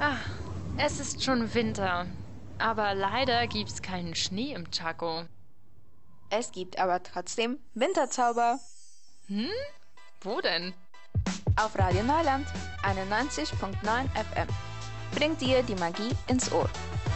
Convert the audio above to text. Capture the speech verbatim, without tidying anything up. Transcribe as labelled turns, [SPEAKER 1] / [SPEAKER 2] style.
[SPEAKER 1] Ah, es ist schon Winter. Aber leider gibt's keinen Schnee im Chaco.
[SPEAKER 2] Es gibt aber trotzdem Winterzauber
[SPEAKER 1] Hm? Wo denn?
[SPEAKER 2] auf Radio Neuland einundneunzig Komma neun F M. Bringt dir die Magie ins Ohr.